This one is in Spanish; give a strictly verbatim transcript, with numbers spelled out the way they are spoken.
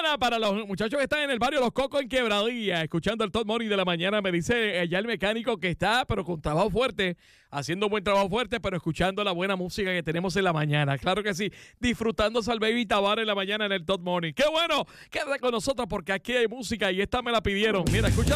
mañana para los muchachos que están en el barrio Los Cocos en Quebradilla, escuchando el Top Morning de la mañana. Me dice ya el mecánico que está, pero con trabajo fuerte, haciendo buen trabajo fuerte, pero escuchando la buena música que tenemos en la mañana. Claro que sí, disfrutándose al Baby Tabar en la mañana en el Top Morning. ¡Qué bueno! Quédate con nosotros porque aquí hay música y esta me la pidieron. Mira, escucha.